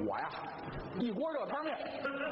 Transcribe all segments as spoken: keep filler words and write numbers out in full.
我呀，一锅热汤面，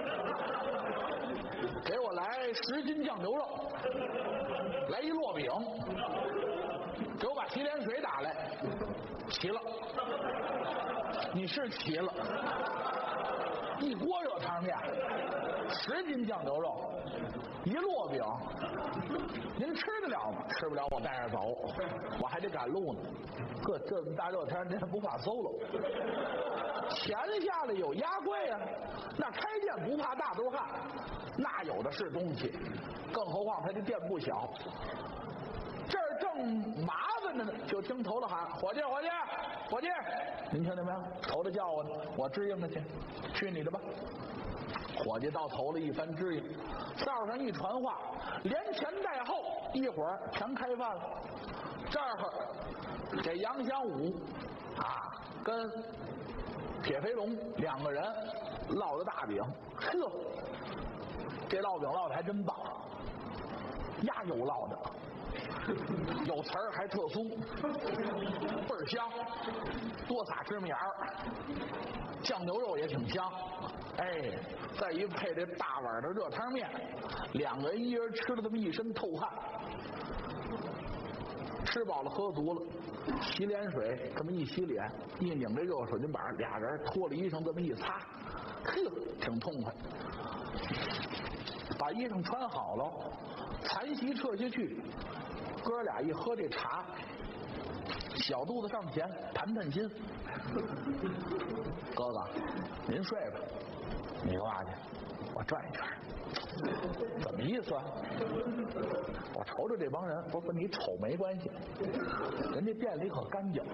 给我来十斤酱牛肉，来一烙饼，给我把洗脸水打来，齐了。你是齐了，一锅热汤面，十斤酱牛肉，一烙饼，您吃得了吗？吃不了，我带着走，我还得赶路呢。这这么大热天，您不怕馊了？钱下来有压柜啊，那开店不怕大肚汉，那有的是东西，更何况他这店不小。这儿正麻烦着呢，就听头了喊：“伙计，伙计，伙计！”您听见没有？头了叫我呢，我支应着去，去你的吧。伙计到头了一番支应，道上一传话，连前带后，一会儿全开饭了。这儿这杨香武啊，跟铁飞龙两个人烙的大饼，呵，这烙饼烙的还真棒，压油烙的。有词儿还特酥，倍儿香，多撒芝麻芽儿，酱牛肉也挺香，哎，再一配这大碗的热汤面，两个人一人吃了这么一身透汗，吃饱了喝足了，洗脸水这么一洗脸，一拧这热水巾板，俩人脱了衣裳这么一擦，呵，挺痛快。把衣裳穿好了，残席撤下去，哥俩一喝这茶，小肚子上前谈谈心。哥哥，您睡吧，你干嘛去？我转一圈。怎么意思啊？我瞅瞅这帮人，不是你瞅没关系，人家店里可干净。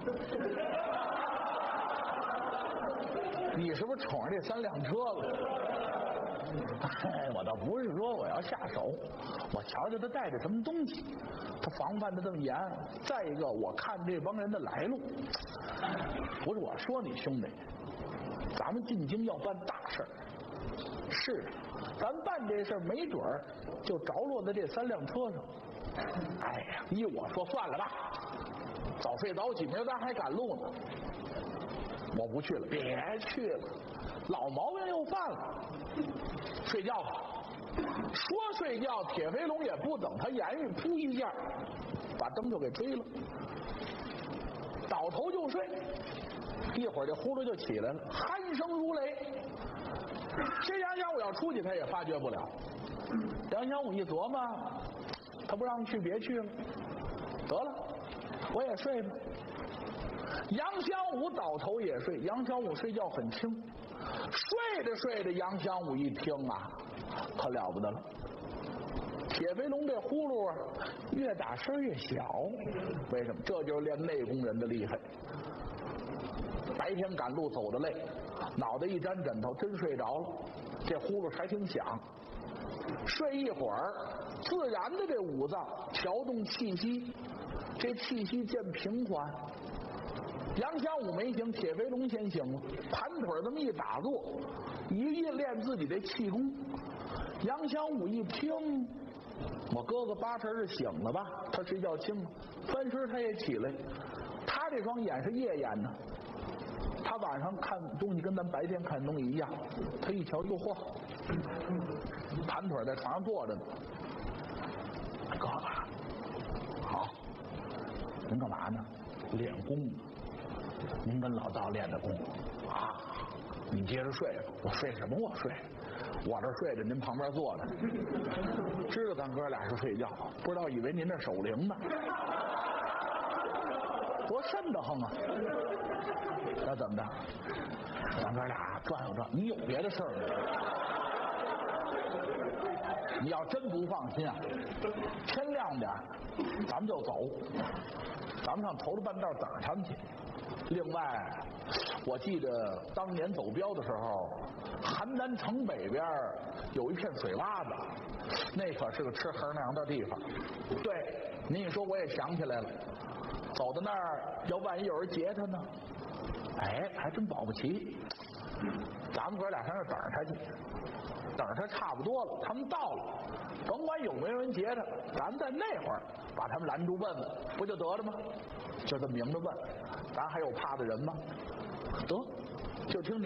你是不是宠着这三辆车了？哎，我倒不是说我要下手，我瞧瞧他带着什么东西，他防范的这么严。再一个，我看这帮人的来路，不是我说你兄弟，咱们进京要办大事儿，是咱办这事儿没准儿就着落在这三辆车上。哎呀，依我说算了吧，早睡早起，明儿咱还赶路呢。我不去了，别去了，老毛病又犯了。睡觉吧，说睡觉，铁飞龙也不等他言语，扑一下把灯就给吹了，倒头就睡。一会儿这呼噜就起来了，鼾声如雷。这杨香武要出去，他也发觉不了。杨香武一琢磨，他不让去，别去了，得了，我也睡吧。杨香武倒头也睡，杨香武睡觉很轻，睡着睡着，杨香武一听啊，可了不得了。铁飞龙这呼噜啊，越打声越小，为什么？这就是练内功人的厉害。白天赶路走得累，脑袋一沾枕头，真睡着了，这呼噜还挺响。睡一会儿，自然的这五脏调动气息，这气息渐平缓。杨香武没醒，铁飞龙先醒了，盘腿这么一打坐，一一练自己的气功。杨香武一听，我哥哥八成是醒了吧？他睡觉轻了，翻身他也起来。他这双眼是夜眼呢，他晚上看东西跟咱白天看东西一样。他一瞧，哟嚯，盘腿在床上坐着呢。哥哥，好，您干嘛呢？练功呢。您跟老道练的功啊，你接着睡吧。我睡什么？我睡，我这睡着，您旁边坐着，知道咱哥俩是睡觉，不知道以为您这守灵呢，多瘆得慌啊！那怎么着？咱哥俩转悠转，你有别的事儿吗？你要真不放心啊，天亮点咱们就走，咱们上头了半道等着他们去。另外，我记得当年走镖的时候，邯郸城北边有一片水洼子，那可是个吃横粮的地方。对，您一说我也想起来了，走到那儿，要万一有人劫他呢？哎，还真保不齐。咱们哥俩上那等着他去，等着他差不多了，他们到了，甭管有没有人劫他，咱们在那会儿把他们拦住问问，不就得了吗？就这么明着问，咱还有怕的人吗？得，就听见